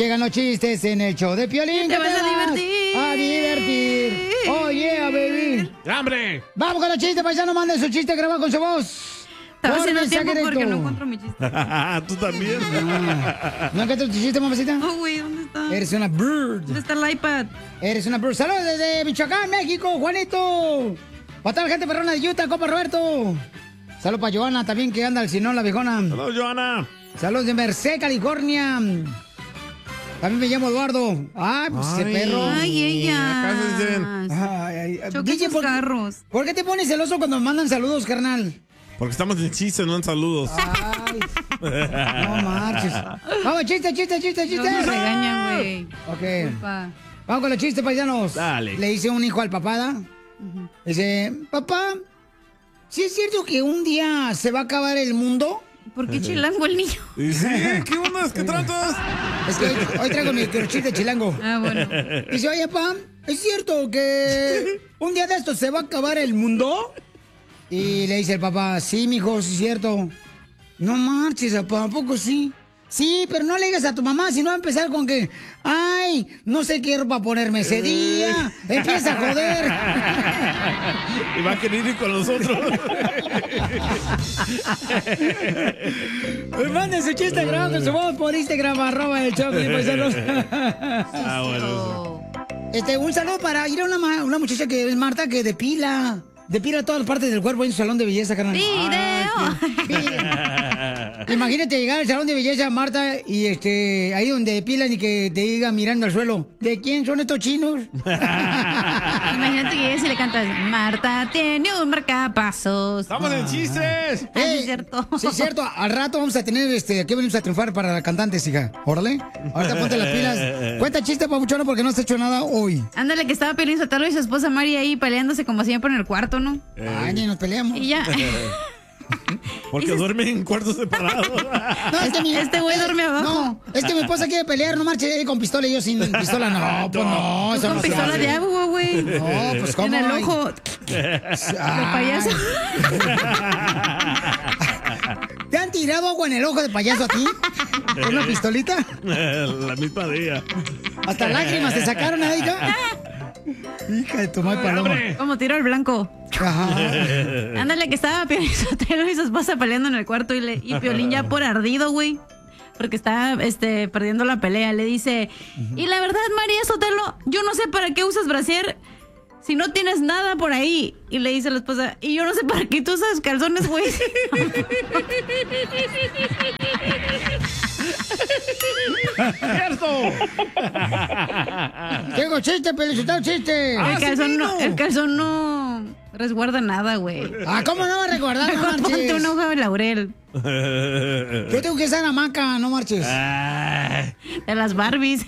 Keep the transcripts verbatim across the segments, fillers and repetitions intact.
Llegan los chistes en el show de Piolín. Te vas a divertir. A divertir. Oh, yeah, baby. ¡Hambre! Vamos con los chistes, paisano. Manden su chiste grabado con su voz. Estaba Por haciendo mensaje tiempo porque directo. no encuentro mi chiste. Tú también. ¿No encuentras tu chiste, mamacita? Oh, güey, ¿dónde está? Eres una bird. ¿Dónde está el iPad? Eres una bird. Saludos desde Michoacán, México, Juanito. Para toda la gente perrona de Utah, compa Roberto. Saludos para Joana también, que anda al Sinón, la viejona. Saludos, Joana. Saludos de Merced, California. También me llamo Eduardo. Ay, pues ese Ay. perro. Ay, ella. Acá se dicen. Ay, ay, ay. Choque D J, sus ¿por, carros. ¿por qué te pones celoso cuando me mandan saludos, carnal? Porque estamos en chistes, no en saludos. Ay, no marches. Vamos, chiste, chiste, chiste, chiste. No me regañan, güey. Ok. Disculpa. Vamos con los chistes, paisanos. Dale. Le dice un hijo al papá, ¿da? Dice, papá, ¿sí es cierto que un día se va a acabar el mundo? ¿Por qué chilango el niño? ¿Y sí? ¿Qué onda? ¿Qué tratas? Es que hoy, hoy traigo mi chiste chilango. Ah, bueno. Dice, oye, papá, ¿es cierto que un día de estos se va a acabar el mundo? Y le dice el papá, sí, mijo, sí es cierto. No marches, papá, ¿a poco sí? Sí, pero no le digas a tu mamá, si no va a empezar con que, ay, no sé qué ropa ponerme ese día. Empieza a joder. Y va a querer ir con nosotros. Pues manden su chiste grabado con su voz por Instagram, arroba el show de paisanos. Ah, bueno. Este, un saludo para ir a una, ma- una muchacha que es Marta, que depila. Depila todas las partes del cuerpo en su salón de belleza, carnal. ¡Video! Imagínate llegar al salón de belleza, Marta, y este, ahí donde depilan y que te diga mirando al suelo, ¿de quién son estos chinos? Imagínate que llegues y le cantas, Marta tiene un marcapasos. ¡Estamos en chistes! Ah, sí, Ey, es cierto. Sí, es cierto. Al rato vamos a tener, este, aquí venimos a triunfar para la cantantes, hija. Órale. Ahorita ponte las pilas. Cuenta chiste, papuchona, porque no has hecho nada hoy. Ándale, que estaba Piolín Sotelo y su esposa Mari ahí peleándose como siempre en el cuarto, ¿no? Ay, ni nos peleamos. Y ya. Porque duermen en cuartos separados. No, es que mi- Este güey duerme abajo. No, es que mi esposa quiere pelear, no marche ella con pistola y yo sin pistola. No, pues no. Tú Eso con no se pistola hace. de agua, güey. No, pues cómo. En el Ay. ojo. De payaso. ¿Te han tirado agua en el ojo de payaso a ti? ¿Con una pistolita? La misma de ella. Hasta lágrimas te sacaron ahí, hija. Hija de tu madre paloma. Como tiro al blanco. Ajá. Ándale, que estaba Piolín Sotelo y su esposa peleando en el cuarto y, le, y Piolín ya por ardido, güey. Porque estaba este, perdiendo la pelea. Le dice, y la verdad, María Sotelo, yo no sé para qué usas brasier si no tienes nada por ahí. Y le dice a la esposa, y yo no sé para qué tú usas calzones, güey. ¡Cierto! Tengo chiste, felicitado chiste. el, calzón no, el calzón no resguarda nada, güey. Ah, ¿cómo no va a recordar? No Mejor ponte marches. una hoja de laurel. Yo tengo que estar en hamaca, no marches. Ay. De las Barbies.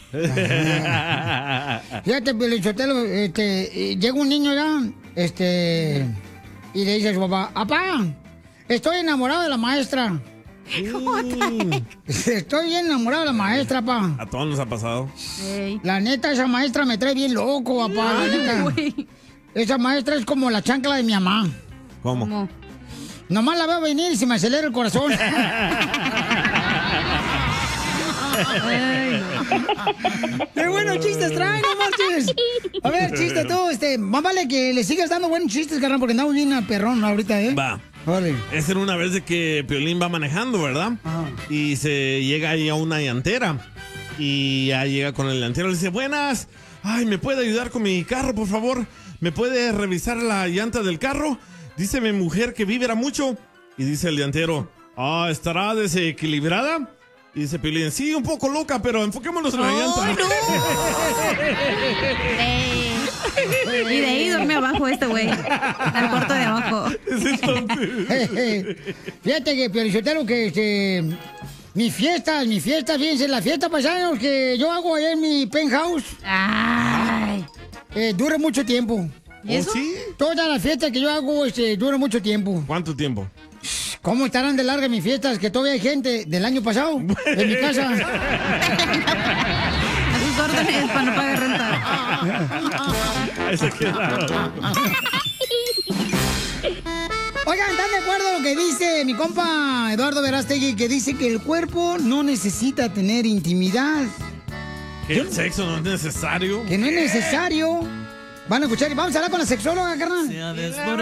Fíjate, Pelichotelo, este, eh, llega un niño ya, este, y le dice a su papá, papá, estoy enamorado de la maestra. Estoy bien enamorado de la maestra, papá. A todos nos ha pasado. Ey. La neta, esa maestra me trae bien loco, papá, la neta. Güey. Esa maestra es como la chancla de mi mamá. ¿Cómo? ¿Cómo? Nomás la veo venir y se me acelera el corazón. Ay, ¡Qué buenos chistes traen, no marches! A ver, chiste tú, este, más vale que le sigas dando buenos chistes, carnal, porque andamos bien a perrón ahorita, ¿eh? Va. Vale. Esa era una vez de que Piolín va manejando, ¿verdad? Ajá. Y se llega ahí a una llantera. Y ya llega con el llantero y le dice, buenas. Ay, ¿me puede ayudar con mi carro, por favor? ¿Me puede revisar la llanta del carro? Dice mi mujer que vibra mucho. Y dice el llantero, ah, ¿estará desequilibrada? Y dice Piolín, sí, un poco loca, pero enfoquémonos en la llanta. ¡Ay, no! Ey. Y de ahí duerme abajo este güey. Al cuarto de abajo. Es entonces. Fíjate que, Piolichotelo, que este, mis fiestas, mis fiestas, fíjense, las fiestas paisanos que yo hago allá en mi penthouse, Ay. eh, dura mucho tiempo. ¿Y eso? ¿Oh, sí? Todas las fiestas que yo hago, este, duran mucho tiempo. ¿Cuánto tiempo? ¿Cómo estarán de largas mis fiestas? Que todavía hay gente del año pasado en mi casa. A sus órdenes para no pagar renta. Ahí se queda. Oigan, ¿están de acuerdo con lo que dice mi compa Eduardo Verástegui? Que dice que el cuerpo no necesita tener intimidad. Que el sexo no es necesario. Que no es necesario. Van a escuchar y vamos a hablar con la sexóloga, carnal.